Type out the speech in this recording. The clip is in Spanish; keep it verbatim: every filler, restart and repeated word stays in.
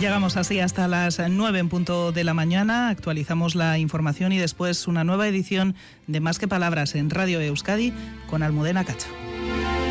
Llegamos así hasta las nueve en punto de la mañana, actualizamos la información y después una nueva edición de Más que Palabras en Radio Euskadi con Almudena Cacho.